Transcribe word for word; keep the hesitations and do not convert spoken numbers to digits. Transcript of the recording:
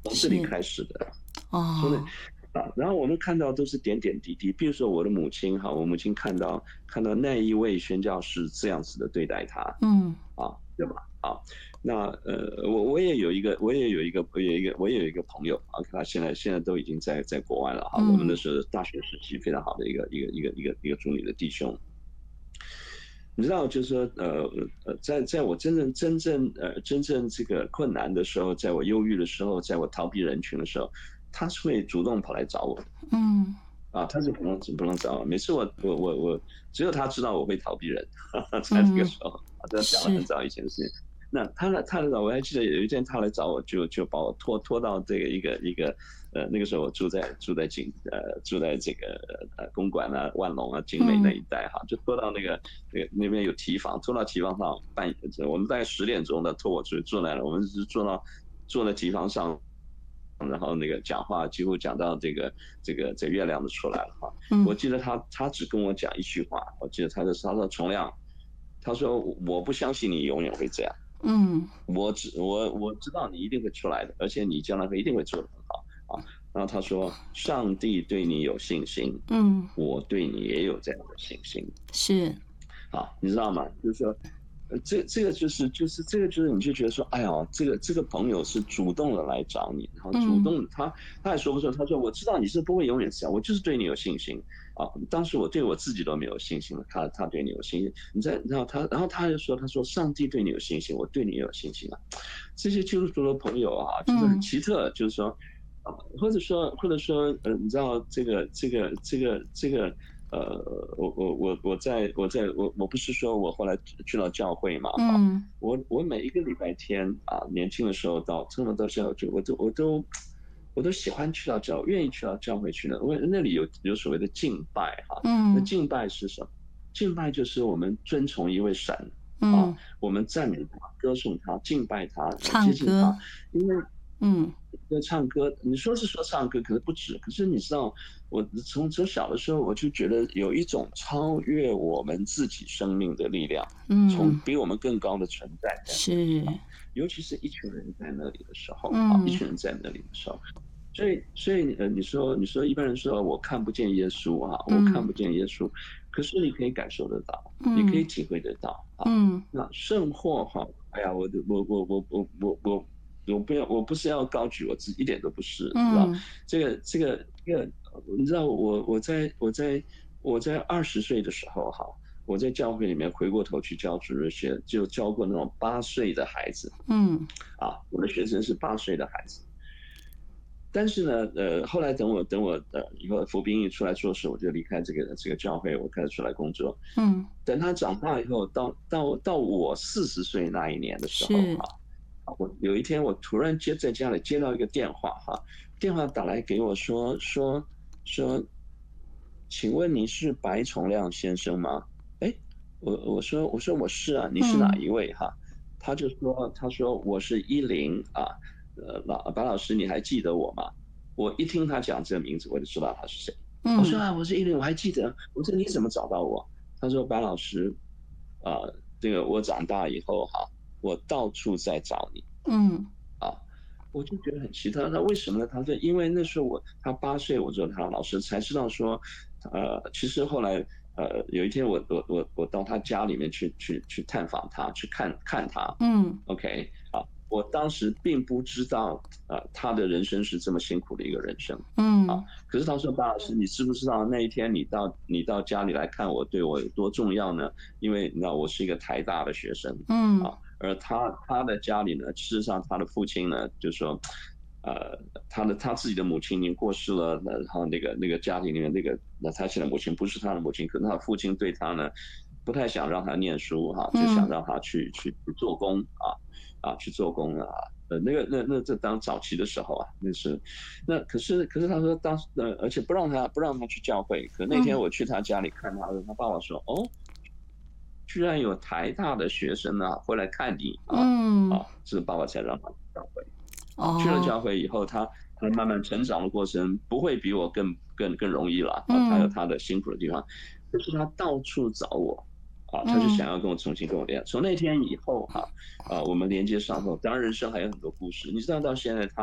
从这里是， 开始的，从那哦， 啊，然后我们看到都是点点滴滴，比如说我的母亲哈，我母亲看到看到那一位宣教师这样子的对待她， 嗯， 啊，对吧？啊，那呃，我我也有一个，我也有一个，我有一个，我也有一个朋友啊，他现在现在都已经在在国外了哈。我们那嗯， 是大学时期非常好的一个一个一个一个一个主女的弟兄。你知道，就是说，呃呃，在在我真正真正呃真正这个困难的时候，在我忧郁的时候，在我逃避人群的时候，他是会主动跑来找我的。 嗯， 啊，他是不能不能找我。每次我我我我，只有他知道我会逃避人，在那个嗯， 时候，啊，这讲了是， 很早以前的事情。那他来他来找我，还记得有一天他来找我就就把我拖拖到这个一个一个呃那个时候我住在住在景呃住在这个呃公馆啊万隆啊景美那嗯， 一带哈，就拖到那个那个那边有提防，拖到提防上半夜，我们大概十点钟的拖我出去坐来了，我们是坐到坐在提防上。然后那个讲话几乎讲到这个这个这月亮都出来了哈。我嗯， 记得他他只跟我讲一句话，我记得他说他说重亮，他说我不相信你永远会这样， 嗯， 我只我我知道你一定会出来的，而且你将来会一定会做得很好啊。然后他说上帝对你有信心， 嗯， 我对你也有这样的信心。 是， 啊，你知道吗？就是说，呃，这这个就是就是这个就是你就觉得说，哎呀，这个这个朋友是主动的来找你，然后主嗯， 动他他还说不说？他说我知道你是不会永远这样，我就是对你有信心啊。当时我对我自己都没有信心了，他他对你有信心。你在然后他然后他就说，他说上帝对你有信心，我对你也有信心啊。这些基督徒的朋友啊，就是很嗯， 奇特，就是说。啊，或者说，或者说，呃，你知道这个，这个，这个，这个，呃，我我我我在我在我我不是说我后来去到教会嘛，哈， 嗯， 我我每一个礼拜天啊，年轻的时候到这么到教会，我都我都我都喜欢去到教，愿意去到教会去的，因为那里有有所谓的敬拜哈，那嗯， 敬拜是什么？敬拜就是我们尊崇一位神啊， 嗯， 我们赞美他、歌颂他、敬拜他、呃接近他， 唱歌， 因为嗯， 在唱歌，你说是说唱歌，可是不止。可是你知道，我从从小的时候我就觉得有一种超越我们自己生命的力量，从嗯， 比我们更高的存在在那里啊， 是， 尤其是一群人在那里的时候啊，一嗯， 群人在那里的时候，所以所以呃，你说你说一般人说我看不见耶稣啊，我看嗯， 不见耶稣，可是你可以感受得到，你可以嗯， 体会得到啊。 嗯， 那圣货哈，哎呀，我我我我我我我我不要，我不是要高举我自己，一点都不是，你知道， 嗯， 这个这个这个，你知道我我在我在我在二十岁的时候哈，我在教会里面回过头去教主日学，就教过那种八岁的孩子嗯， 啊，我的学生是八岁的孩子。但是呢，呃，后来等我等我呃以后服兵役出来做事，我就离开这个这个教会，我开始出来工作。 嗯， 等他长大以后，到到到我四十岁那一年的时候， 是， 哈，我有一天我突然接在家里接到一个电话，哈，电话打来给我说说说，请问你是白崇亮先生吗？哎，我我说我说我是啊，你是哪嗯， 一位哈？他就说他说我是依林啊，呃老白老师你还记得我吗？我一听他讲这个名字，我就知道他是谁。我说嗯， 啊，我是依林，我还记得。我说你怎么找到我？他说白老师，啊、呃这个我长大以后哈，我到处在找你嗯， 啊。我就觉得很奇特，那为什么呢？他说，因为那时候我他八岁，我做他老师，才知道说，呃，其实后来呃有一天我我我我到他家里面去去去探访他，去看看他嗯， ，OK 啊，我当时并不知道啊、呃他的人生是这么辛苦的一个人生啊。 嗯， 可是他说，巴老师，你知不知道那一天你到你到家里来看我，对我有多重要呢？因为你知道我是一个台大的学生嗯， 啊。而他他的家里呢，事实上他的父亲呢，就说，呃，他的他自己的母亲已经过世了，然后那个那个家庭里面那个，那他现在母亲不是他的母亲，可能他父亲对他呢，不太想让他念书哈，就想嗯， 让他去去去做工啊啊去做工啊。呃，那个那那这当早期的时候啊，那是，那可是可是他说当时呃，而且不让他不让他去教会。可那天嗯， 我去他家里看他，他爸爸说，哦，居然有台大的学生啊会来看你啊嗯， 啊，这爸爸才让他去教会啊。去了哦， 教会以后，他他慢慢成长的过程不会比我更更更容易了啊，他有嗯， 他的辛苦的地方，可是他到处找我。啊，他就嗯。 想要跟我重新跟我连。从那天以后哈，啊，我们连接上后，当然人生还有很多故事。你知道到现在他。